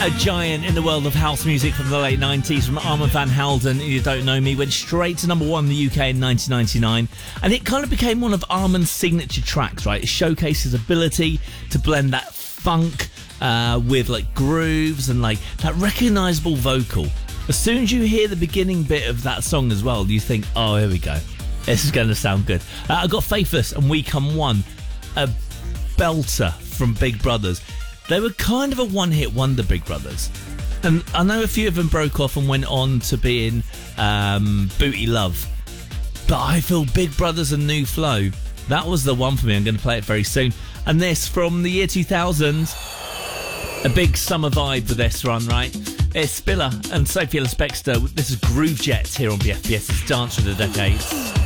A giant in the world of house music from the late 90s, from Armand van Helden. You Don't Know Me went straight to number one in the UK in 1999, and it kind of became one of Armand's signature tracks, right? It showcased his ability to blend that funk with like grooves and like that recognisable vocal. As soon as you hear the beginning bit of that song as well, you think, oh, here we go. This is going to sound good. I got Faithless and We Come One, a belter from Big Brothers. They were kind of a one-hit wonder, Big Brothers. And I know a few of them broke off and went on to be in Booty Love. But I feel Big Brothers and New Flow, that was the one for me. I'm going to play it very soon. And this, from the year 2000, a big summer vibe with this one, right? It's Spiller and Sophie Ellis-Bextor. This is Groove Jet here on BFBS. It's Dance for the Decades.